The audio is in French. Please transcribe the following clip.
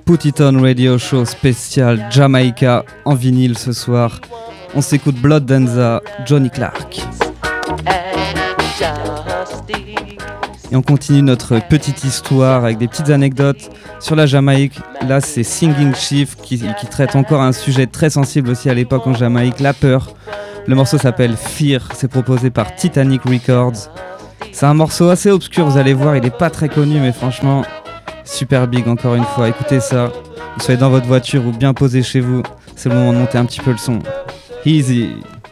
Put It On Radio Show spécial Jamaïca en vinyle ce soir. On s'écoute Blood Danza, Johnny Clark. Et on continue notre petite histoire avec des petites anecdotes sur la Jamaïque. Là, c'est Singing Chief qui traite encore un sujet très sensible aussi à l'époque en Jamaïque, la peur. Le morceau s'appelle Fear, c'est proposé par Titanic Records. C'est un morceau assez obscur, vous allez voir, il est pas très connu, mais franchement, super big encore une fois. Écoutez ça, vous soyez dans votre voiture ou bien posé chez vous, c'est le moment de monter un petit peu le son. Easy.